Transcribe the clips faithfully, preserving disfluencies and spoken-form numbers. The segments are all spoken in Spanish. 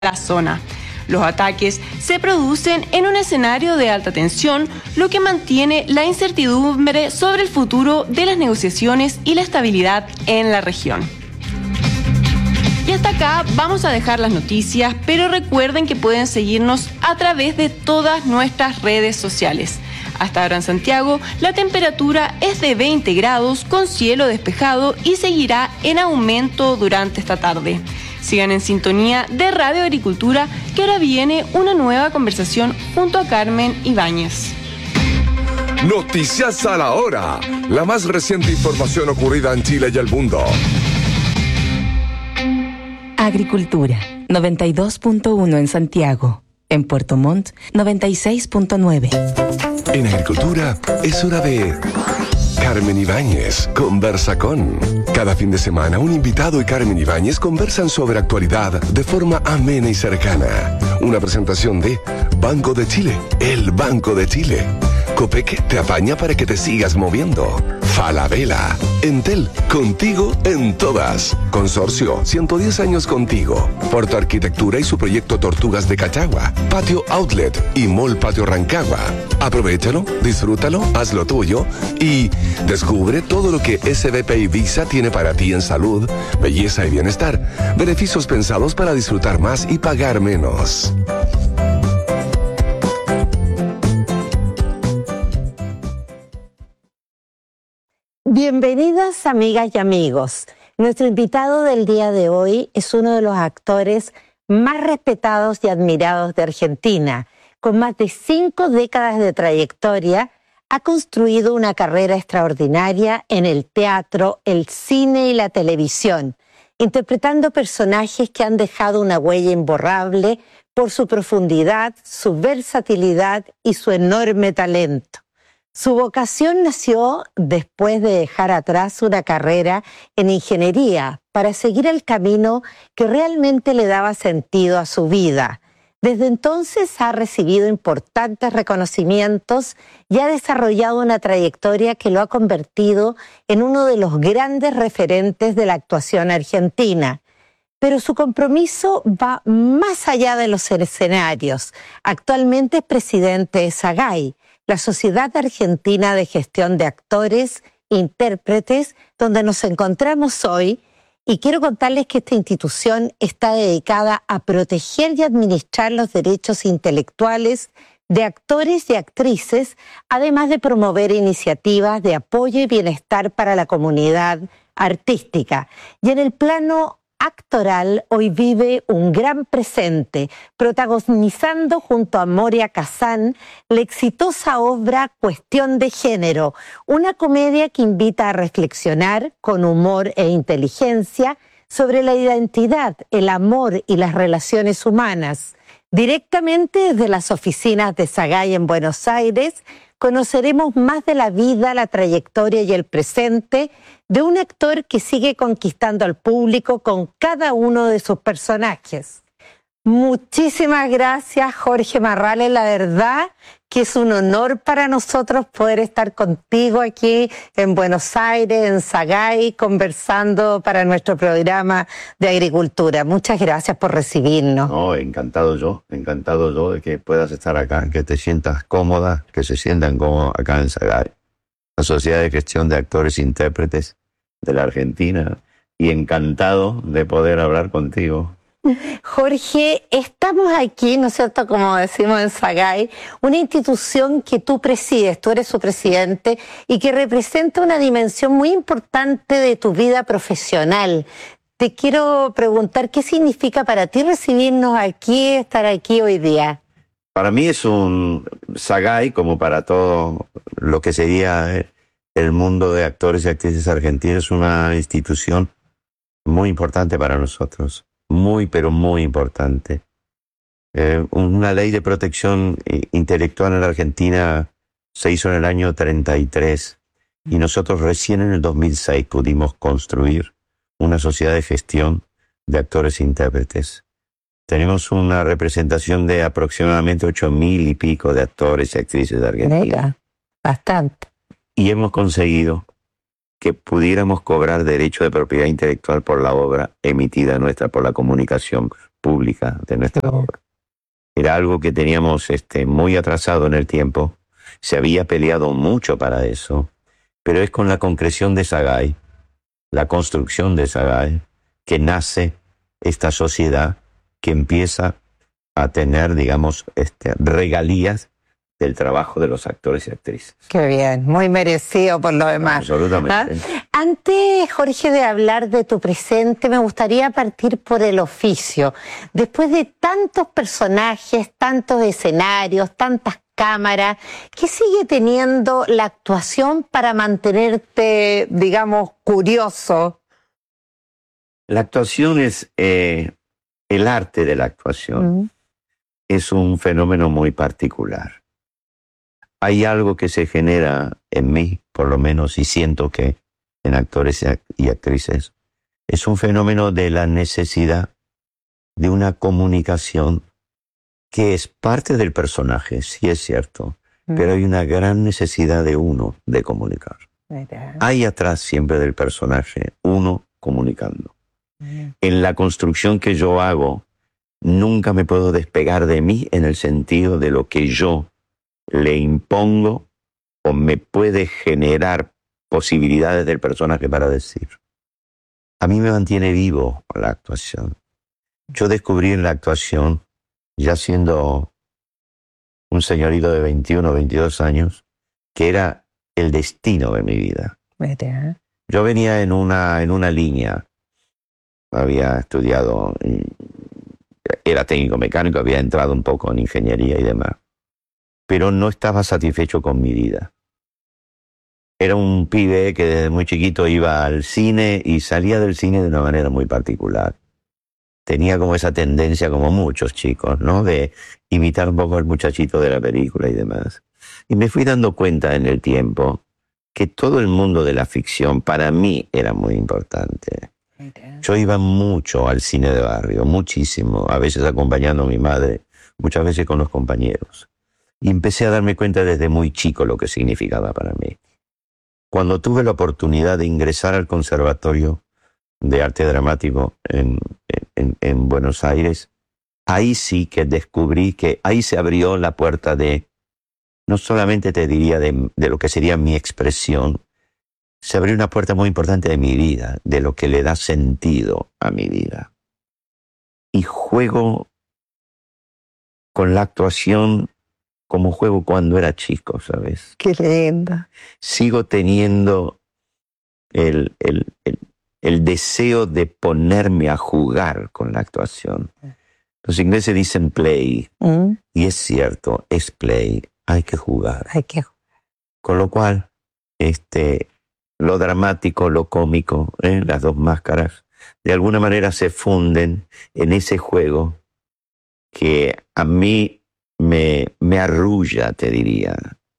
la zona. Los ataques se producen en un escenario de alta tensión, lo que mantiene la incertidumbre sobre el futuro de las negociaciones y la estabilidad en la región. Y hasta acá vamos a dejar las noticias, pero recuerden que pueden seguirnos a través de todas nuestras redes sociales. Hasta ahora en Santiago, la temperatura es de veinte grados con cielo despejado y seguirá en aumento durante esta tarde. Sigan en sintonía de Radio Agricultura, que ahora viene una nueva conversación junto a Carmen Ibáñez. Noticias a la hora, la más reciente información ocurrida en Chile y el mundo. Agricultura, noventa y dos punto uno en Santiago. En Puerto Montt, noventa y seis punto nueve. En Agricultura es hora de Carmen Ibáñez conversa con. Cada fin de semana un invitado y Carmen Ibáñez conversan sobre actualidad de forma amena y cercana. Una presentación de Banco de Chile, el Banco de Chile. Copec te apaña para que te sigas moviendo. Falabella, Entel, contigo en todas. Consorcio, ciento diez años contigo. Porto Arquitectura y su proyecto Tortugas de Cachagua. Patio Outlet y Mall Patio Rancagua. Aprovéchalo, disfrútalo, hazlo tuyo y descubre todo lo que S B P y Visa tiene para ti en salud, belleza y bienestar. Beneficios pensados para disfrutar más y pagar menos. Bienvenidas amigas y amigos. Nuestro invitado del día de hoy es uno de los actores más respetados y admirados de Argentina. Con más de cinco décadas de trayectoria, ha construido una carrera extraordinaria en el teatro, el cine y la televisión, interpretando personajes que han dejado una huella imborrable por su profundidad, su versatilidad y su enorme talento. Su vocación nació después de dejar atrás una carrera en ingeniería para seguir el camino que realmente le daba sentido a su vida. Desde entonces ha recibido importantes reconocimientos y ha desarrollado una trayectoria que lo ha convertido en uno de los grandes referentes de la actuación argentina. Pero su compromiso va más allá de los escenarios. Actualmente es presidente de SAGAI, la Sociedad Argentina de Gestión de Actores e Intérpretes, donde nos encontramos hoy, y quiero contarles que esta institución está dedicada a proteger y administrar los derechos intelectuales de actores y actrices, además de promover iniciativas de apoyo y bienestar para la comunidad artística. Y en el plano actoral hoy vive un gran presente, protagonizando junto a Moria Kazan la exitosa obra Cuestión de Género, una comedia que invita a reflexionar con humor e inteligencia sobre la identidad, el amor y las relaciones humanas. Directamente desde las oficinas de SAGAI en Buenos Aires, conoceremos más de la vida, la trayectoria y el presente de un actor que sigue conquistando al público con cada uno de sus personajes. Muchísimas gracias, Jorge Marrales. La verdad que es un honor para nosotros poder estar contigo aquí en Buenos Aires, en SAGAI, conversando para nuestro programa de agricultura. Muchas gracias por recibirnos. No, encantado yo, encantado yo de que puedas estar acá, que te sientas cómoda, que se sientan cómodos acá en SAGAI, la Sociedad de Gestión de Actores e Intérpretes de la Argentina, y encantado de poder hablar contigo. Jorge, estamos aquí, ¿no es cierto?, como decimos en SAGAI, una institución que tú presides, tú eres su presidente, y que representa una dimensión muy importante de tu vida profesional. Te quiero preguntar, ¿qué significa para ti recibirnos aquí, estar aquí hoy día? Para mí es un SAGAI, como para todo lo que sería el mundo de actores y actrices argentinos, es una institución muy importante para nosotros. Muy, pero muy importante. Eh, una ley de protección intelectual en la Argentina se hizo en el año treinta y tres y nosotros recién en el dos mil seis pudimos construir una sociedad de gestión de actores e intérpretes. Tenemos una representación de aproximadamente ocho mil y pico de actores y actrices de Argentina. Mega, bastante. Y hemos conseguido que pudiéramos cobrar derecho de propiedad intelectual por la obra emitida nuestra por la comunicación pública de nuestra obra. Era algo que teníamos este, muy atrasado en el tiempo. Se había peleado mucho para eso, pero es con la concreción de Sagaing, la construcción de Sagaing, que nace esta sociedad que empieza a tener, digamos, este, regalías del trabajo de los actores y actrices. Qué bien, muy merecido por lo demás. Absolutamente. ¿Ah? Antes, Jorge, de hablar de tu presente, me gustaría partir por el oficio. Después de tantos personajes, tantos escenarios, tantas cámaras, ¿qué sigue teniendo la actuación para mantenerte, digamos, curioso? La actuación es eh, el arte de la actuación. Mm. Es un fenómeno muy particular. Hay algo que se genera en mí, por lo menos, y siento que en actores y actrices, es un fenómeno de la necesidad de una comunicación que es parte del personaje, sí es cierto, mm. pero hay una gran necesidad de uno de comunicar. Mira. Hay atrás siempre del personaje uno comunicando. Mm. En la construcción que yo hago, nunca me puedo despegar de mí en el sentido de lo que yo le impongo o me puede generar posibilidades del personaje para decir. A mí me mantiene vivo la actuación. Yo descubrí en la actuación, ya siendo un señorito de veintiuno, veintidós años, que era el destino de mi vida. Mira. Yo venía en una, en una línea, había estudiado, era técnico mecánico, había entrado un poco en ingeniería y demás, pero no estaba satisfecho con mi vida. Era un pibe que desde muy chiquito iba al cine y salía del cine de una manera muy particular. Tenía como esa tendencia, como muchos chicos, ¿no? De imitar un poco al muchachito de la película y demás. Y me fui dando cuenta en el tiempo que todo el mundo de la ficción para mí era muy importante. Yo iba mucho al cine de barrio, muchísimo, a veces acompañando a mi madre, muchas veces con los compañeros. Y empecé a darme cuenta desde muy chico lo que significaba para mí. Cuando tuve la oportunidad de ingresar al Conservatorio de Arte Dramático en, en, en Buenos Aires, ahí sí que descubrí que ahí se abrió la puerta de, no solamente te diría de, de lo que sería mi expresión, se abrió una puerta muy importante de mi vida, de lo que le da sentido a mi vida. Y juego con la actuación como juego cuando era chico, ¿sabes? Qué linda. Sigo teniendo el, el, el, el deseo de ponerme a jugar con la actuación. Los ingleses dicen play, mm. y es cierto, es play, hay que jugar. Hay que jugar. Con lo cual, este, lo dramático, lo cómico, ¿eh? Las dos máscaras, de alguna manera se funden en ese juego que a mí me, me arrulla, te diría.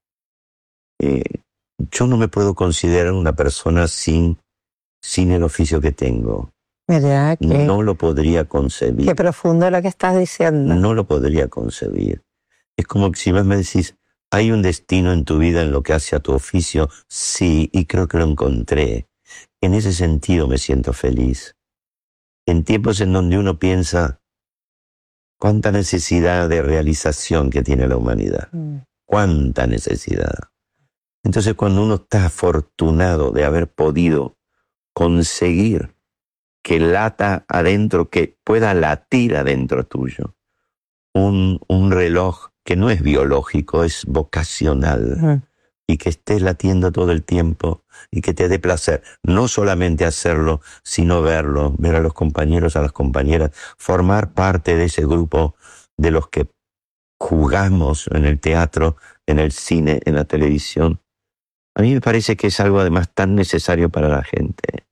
Eh, yo no me puedo considerar una persona sin, sin el oficio que tengo. ¿Verdad? Que, no lo podría concebir. Qué profundo lo que estás diciendo. No lo podría concebir. Es como que si vos me decís, ¿hay un destino en tu vida en lo que hace a tu oficio? Sí, y creo que lo encontré. En ese sentido me siento feliz. En tiempos en donde uno piensa cuánta necesidad de realización que tiene la humanidad. Mm. Cuánta necesidad. Entonces cuando uno está afortunado de haber podido conseguir que lata adentro, que pueda latir adentro tuyo, un, un reloj que no es biológico, es vocacional, uh-huh. y que esté latiendo todo el tiempo y que te dé placer, no solamente hacerlo, sino verlo, ver a los compañeros, a las compañeras, formar parte de ese grupo de los que jugamos en el teatro, en el cine, en la televisión. A mí me parece que es algo además tan necesario para la gente.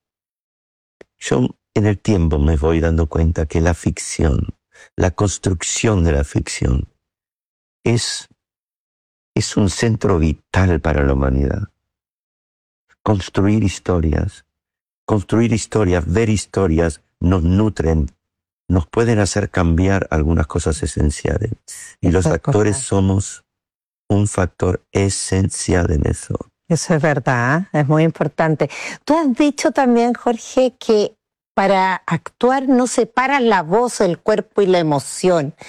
Yo en el tiempo me voy dando cuenta que la ficción, la construcción de la ficción, es, es un centro vital para la humanidad. Construir historias, construir historias, ver historias, nos nutren, nos pueden hacer cambiar algunas cosas esenciales. Y Esa los actores cosa. somos un factor esencial en eso. Eso es verdad, es muy importante. Tú has dicho también, Jorge, que Para actuar no separas la voz, el cuerpo y la emoción.